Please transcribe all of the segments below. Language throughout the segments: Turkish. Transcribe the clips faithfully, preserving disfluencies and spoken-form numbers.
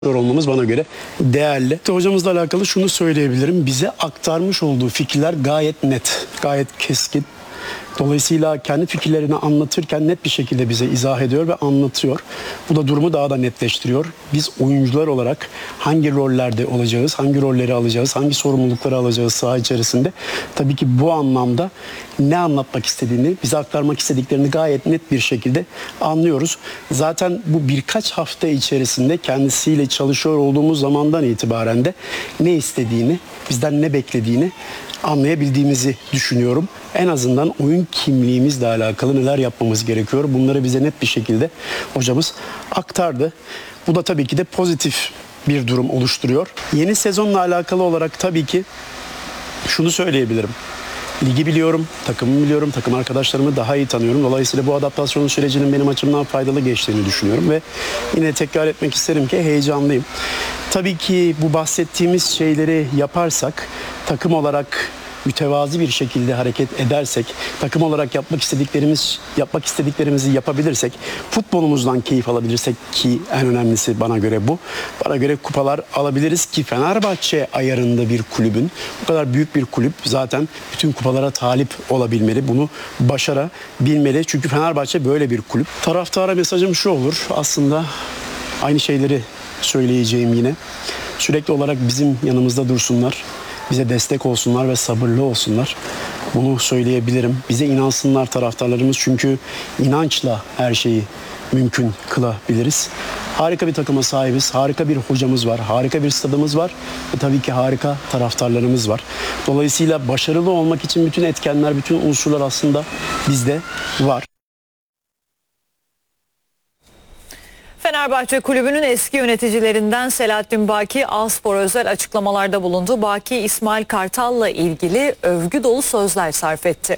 olmamız bana göre değerli. Hocamızla alakalı şunu söyleyebilirim. Bize aktarmış olduğu fikirler gayet net, gayet keskin. Dolayısıyla kendi fikirlerini anlatırken net bir şekilde bize izah ediyor ve anlatıyor. Bu da durumu daha da netleştiriyor. Biz oyuncular olarak hangi rollerde olacağız, hangi rolleri alacağız, hangi sorumlulukları alacağız saha içerisinde. Tabii ki bu anlamda ne anlatmak istediğini, bize aktarmak istediklerini gayet net bir şekilde anlıyoruz. Zaten bu birkaç hafta içerisinde kendisiyle çalışıyor olduğumuz zamandan itibaren de ne istediğini, bizden ne beklediğini anlayabildiğimizi düşünüyorum. En azından oyun kimliğimizle alakalı neler yapmamız gerekiyor. Bunları bize net bir şekilde hocamız aktardı. Bu da tabii ki de pozitif bir durum oluşturuyor. Yeni sezonla alakalı olarak tabii ki şunu söyleyebilirim. Ligi biliyorum, takımımı biliyorum, takım arkadaşlarımı daha iyi tanıyorum. Dolayısıyla bu adaptasyon sürecinin benim açımdan faydalı geçtiğini düşünüyorum ve yine tekrar etmek isterim ki heyecanlıyım. Tabii ki bu bahsettiğimiz şeyleri yaparsak, takım olarak mütevazi bir şekilde hareket edersek, takım olarak yapmak istediklerimiz yapmak istediklerimizi yapabilirsek, futbolumuzdan keyif alabilirsek ki en önemlisi bana göre bu. Bana göre kupalar alabiliriz ki Fenerbahçe ayarında bir kulübün, bu kadar büyük bir kulüp zaten bütün kupalara talip olabilmeli. Bunu başarabilmeli. Çünkü Fenerbahçe böyle bir kulüp. Taraftara mesajım şu olur. Aslında aynı şeyleri söyleyeceğim yine. Sürekli olarak bizim yanımızda dursunlar. Bize destek olsunlar ve sabırlı olsunlar. Bunu söyleyebilirim. Bize inansınlar taraftarlarımız, çünkü inançla her şeyi mümkün kılabiliriz. Harika bir takıma sahibiz. Harika bir hocamız var. Harika bir stadımız var. Ve tabii ki harika taraftarlarımız var. Dolayısıyla başarılı olmak için bütün etkenler, bütün unsurlar aslında bizde var. Fenerbahçe Kulübü'nün eski yöneticilerinden Selahattin Baki, A-Spor'a özel açıklamalarda bulundu. Baki, İsmail Kartal'la ilgili övgü dolu sözler sarf etti.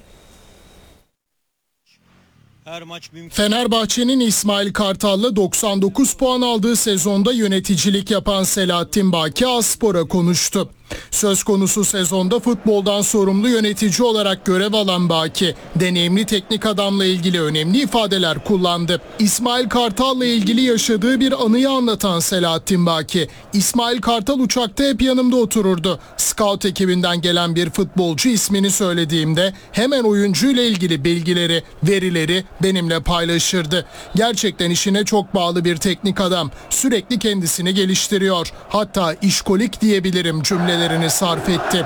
Fenerbahçe'nin İsmail Kartal'la doksan dokuz puan aldığı sezonda yöneticilik yapan Selahattin Baki A-Spor'a konuştu. Söz konusu sezonda futboldan sorumlu yönetici olarak görev alan Baki, deneyimli teknik adamla ilgili önemli ifadeler kullandı. İsmail Kartal'la ilgili yaşadığı bir anıyı anlatan Selahattin Baki, İsmail Kartal uçakta hep yanımda otururdu. Scout ekibinden gelen bir futbolcu ismini söylediğimde hemen oyuncuyla ilgili bilgileri, verileri benimle paylaşırdı. Gerçekten işine çok bağlı bir teknik adam. Sürekli kendisini geliştiriyor. Hatta işkolik diyebilirim cümleleri sarf etti.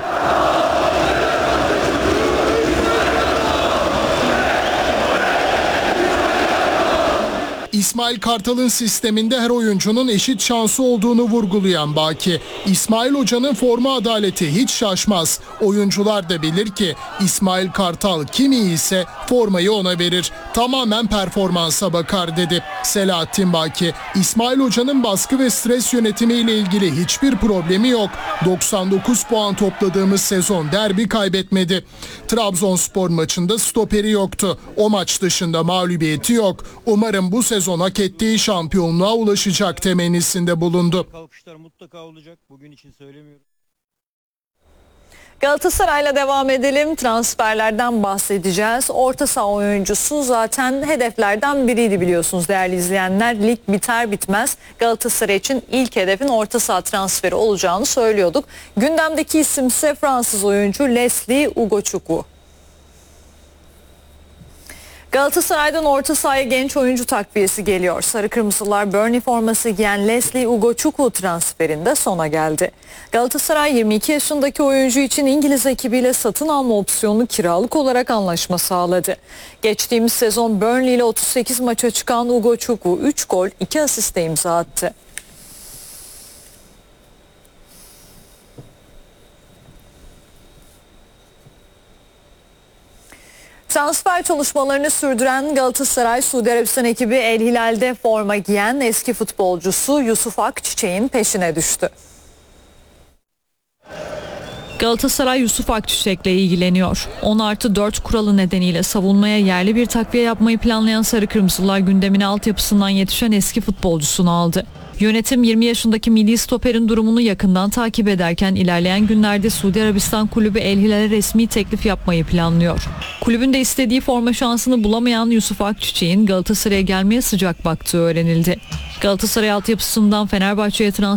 İsmail Kartal'ın sisteminde her oyuncunun eşit şansı olduğunu vurgulayan Baki, İsmail Hoca'nın forma adaleti hiç şaşmaz. Oyuncular da bilir ki İsmail Kartal kim iyiyse formayı ona verir. Tamamen performansa bakar dedi. Selahattin Baki, İsmail Hoca'nın baskı ve stres yönetimiyle ilgili hiçbir problemi yok. doksan dokuz puan topladığımız sezon derbi kaybetmedi. Trabzonspor maçında stoperi yoktu. O maç dışında mağlubiyeti yok. Umarım bu sezon hak ettiği şampiyonluğa ulaşacak temennisinde bulundu. Kalkışlar mutlaka olacak. Bugün için söylemiyorum. Galatasaray'la devam edelim. Transferlerden bahsedeceğiz. Orta saha oyuncusu zaten hedeflerden biriydi biliyorsunuz değerli izleyenler. Lig biter bitmez Galatasaray için ilk hedefin orta saha transferi olacağını söylüyorduk. Gündemdeki isim ise Fransız oyuncu Leslie Ugochukwu. Galatasaray'dan orta sahaya genç oyuncu takviyesi geliyor. Sarı Kırmızılar Burnley forması giyen Leslie Ugochukwu transferinde sona geldi. Galatasaray yirmi iki yaşındaki oyuncu için İngiliz ekibiyle satın alma opsiyonlu kiralık olarak anlaşma sağladı. Geçtiğimiz sezon Burnley ile otuz sekiz maça çıkan Ugochukwu üç gol iki asiste imza attı. Transfer çalışmalarını sürdüren Galatasaray, Suudi Arabistan ekibi El Hilal'de forma giyen eski futbolcusu Yusuf Akçiçek'in peşine düştü. Galatasaray Yusuf Akçiçek'le ilgileniyor. on artı dört kuralı nedeniyle savunmaya yerli bir takviye yapmayı planlayan Sarı Kırmızılar gündemine altyapısından yetişen eski futbolcusunu aldı. Yönetim yirmi yaşındaki milli stoperin durumunu yakından takip ederken ilerleyen günlerde Suudi Arabistan kulübü El Hilal'e resmi teklif yapmayı planlıyor. Kulübün de istediği forma şansını bulamayan Yusuf Akçiçek'in Galatasaray'a gelmeye sıcak baktığı öğrenildi. Galatasaray altyapısından Fenerbahçe'ye transfer